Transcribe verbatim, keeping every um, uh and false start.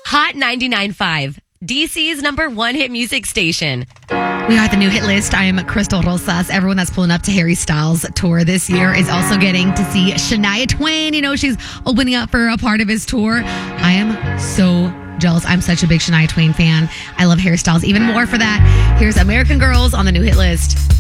Hot ninety-nine point five, D C's number one hit music station. We are at the new hit list. I am Crystal Rosas. Everyone that's pulling up to Harry Styles' tour this year is also getting to see Shania Twain. You know, she's opening up for a part of his tour. I am so jealous. I'm such a big Shania Twain fan. I love Harry Styles even more for that. Here's American Girls on the new hit list.